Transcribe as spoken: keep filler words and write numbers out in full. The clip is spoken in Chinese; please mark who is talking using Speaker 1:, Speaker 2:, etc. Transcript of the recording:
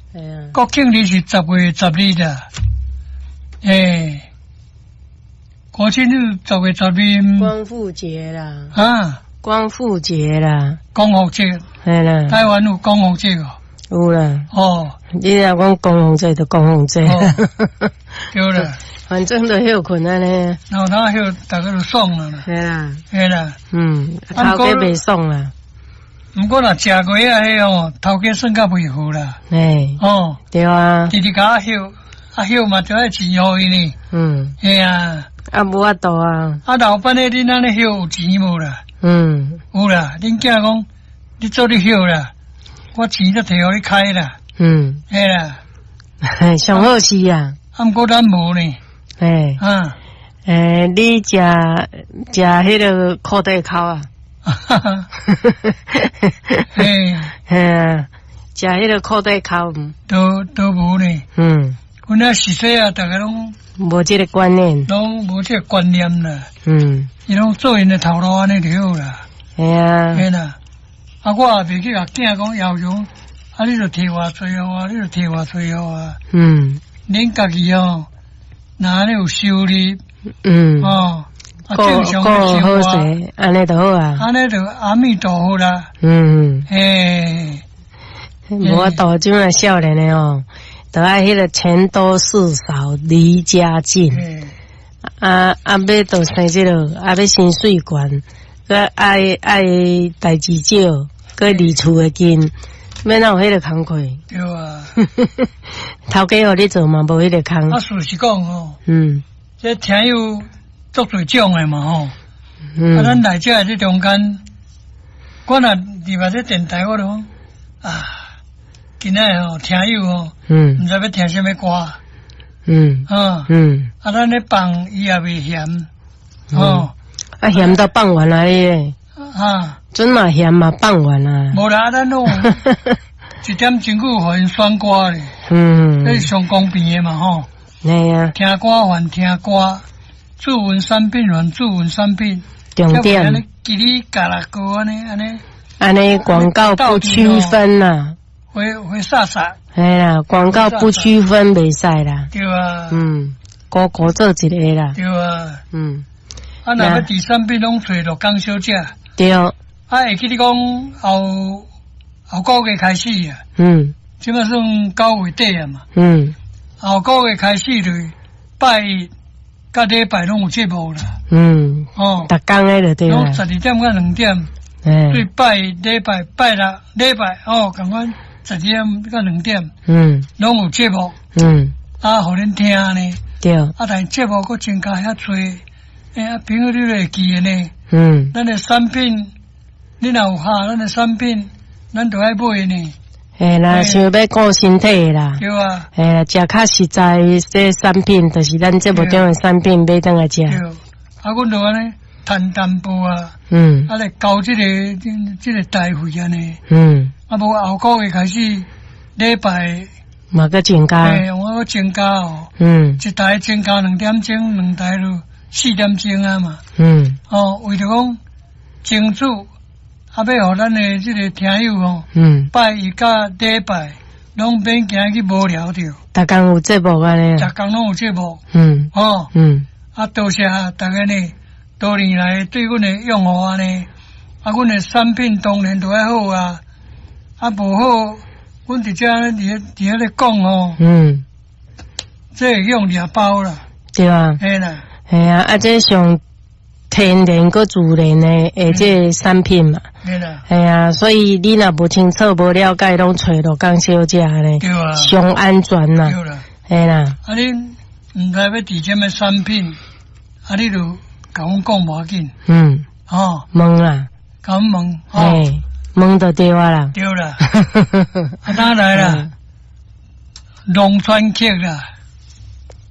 Speaker 1: 哎呀，
Speaker 2: 国庆日是十月十日的，诶，国庆日十月十日。
Speaker 1: 光复节啦，
Speaker 2: 啊，
Speaker 1: 光复节啦，
Speaker 2: 光复节，
Speaker 1: 系啦，
Speaker 2: 台湾有光复节哦。
Speaker 1: 有啦。
Speaker 2: 哦，
Speaker 1: 你若讲光复节就光复节，
Speaker 2: 哦、对啦。
Speaker 1: 反正都休困安尼，
Speaker 2: 然后他休，大家都爽了啦。
Speaker 1: 系啦，
Speaker 2: 系啦。
Speaker 1: 嗯，头家袂爽啦。
Speaker 2: 毋过若食过啊，迄哦，头家算较袂好啦。
Speaker 1: 诶，
Speaker 2: 哦，
Speaker 1: 对啊。
Speaker 2: 直直甲休，啊休嘛就爱钱互伊呢。
Speaker 1: 嗯，
Speaker 2: 系啊。
Speaker 1: 啊无法度啊。
Speaker 2: 啊老板诶，恁安尼休有钱无啦？
Speaker 1: 嗯，
Speaker 2: 有啦。恁囝讲，你做你休啦，我钱都摕互你开啦。
Speaker 1: 嗯，
Speaker 2: 系啦。
Speaker 1: 上好是啊。
Speaker 2: 啊，毋过咱无呢。
Speaker 1: 诶，
Speaker 2: 啊，
Speaker 1: 诶，你食食迄个裤底口啊？
Speaker 2: 哈哈，嘿，
Speaker 1: 嘿啊，食迄个裤底口，
Speaker 2: 都都无呢。
Speaker 1: 嗯，
Speaker 2: 阮那是说啊，大家拢
Speaker 1: 无这个观念，
Speaker 2: 拢无这个观念啦。
Speaker 1: 嗯，
Speaker 2: 伊拢做因的头路安尼就好啦。
Speaker 1: 系啊，
Speaker 2: 嘿啦，啊，我也袂去甲囝讲要求，啊，你就摕偌济哦，你就摕偌济哦啊。
Speaker 1: 嗯，
Speaker 2: 恁家己哦。那安尼有收入，
Speaker 1: 嗯，
Speaker 2: 哦，啊，
Speaker 1: 正常嘅生活，安尼就好啊，
Speaker 2: 安尼就阿弥陀佛啦，
Speaker 1: 嗯，
Speaker 2: 诶，
Speaker 1: 无法度，即摆少年的哦，都爱迄个钱多事少离家近，啊啊，要到生即落，啊要薪水悬，佮爱爱代志少，佮离厝诶近。免哪有迄个工课？
Speaker 2: 对啊，
Speaker 1: 头家互你做嘛，无迄个工。
Speaker 2: 啊，事实讲哦，
Speaker 1: 嗯，
Speaker 2: 这听有足侪种诶嘛吼，
Speaker 1: 嗯，
Speaker 2: 啊，咱来遮这中间，我若入来这电台，我就讲啊，今仔吼听友吼，
Speaker 1: 嗯，
Speaker 2: 毋知要听什么歌，
Speaker 1: 嗯，
Speaker 2: 啊，
Speaker 1: 嗯，
Speaker 2: 啊，咱咧放伊也袂嫌，哦，
Speaker 1: 啊嫌都放完啊你。
Speaker 2: 啊，
Speaker 1: 准嘛嫌嘛放完啊，
Speaker 2: 无啦，咱拢一点钟久互因选歌咧，
Speaker 1: 嗯，
Speaker 2: 这是上公平诶嘛吼，
Speaker 1: 系啊，
Speaker 2: 听歌还听歌，注文产品还注文产品，
Speaker 1: 重点，
Speaker 2: 安尼叽里嘎啦歌安尼安尼，
Speaker 1: 安尼广告不区分呐，
Speaker 2: 会会煞煞，
Speaker 1: 系啦，广告不区分袂使啦，
Speaker 2: 对啊，
Speaker 1: 嗯，个个做一个啦，
Speaker 2: 对啊，
Speaker 1: 嗯，
Speaker 2: 啊，若要第三品拢找落江小姐。
Speaker 1: 对，
Speaker 2: 啊，会记你讲后后个月开始啊，
Speaker 1: 嗯，
Speaker 2: 即摆算九月底啊嘛，
Speaker 1: 嗯，
Speaker 2: 后个月开始就拜一甲礼拜拢有节目啦，
Speaker 1: 嗯，
Speaker 2: 哦，
Speaker 1: 逐工诶就对啦，
Speaker 2: 拢十二点到两点，对拜礼拜拜六礼拜哦，共款十二点到两点，嗯，拢有节目，嗯，啊，互恁听呢，对，啊，但节目佫增加遐侪，哎呀，朋友你都会记诶呢。嗯，咱的产品，你若有下，咱的产品，咱都爱买呢。嘿啦，想要顾身体啦。对啊。嘿啦，食较实在这产品，就是咱这目中的产品买倒来食。对。啊，阮就安尼摊淡薄啊。嗯。啊，来交这个这这个代费安尼。嗯。啊，无后个月开始礼拜嘛个增加。嘿，我增加哦。嗯。一台增加两点钟，两台咯。四点钟啊嘛，嗯，哦，为着讲清楚，啊，要互咱的这个听友哦，嗯，拜一甲礼拜拢免惊去无聊着，逐工有节目安尼，逐工拢有节目，嗯，哦，嗯，啊，多谢大家呢，多年来对阮的拥护安尼，啊，阮的产品当然都还好啊，啊，无好，阮直接伫伫遐咧讲哦，嗯，这会用两包啦，对啊，嘿啦。系啊，啊，这上天然个自然的诶，这产品嘛，系啦，系啊，所以你若无清楚、无了解，拢找落江小姐咧，对啊，上安全啦，对啦，系啦。啊，你毋知要伫什么产品，啊，你就甲阮讲无要紧，嗯，哦，问啦，甲阮问，嘿，问就对啊啦，对啦，啊，哪来啦？龙川客啦。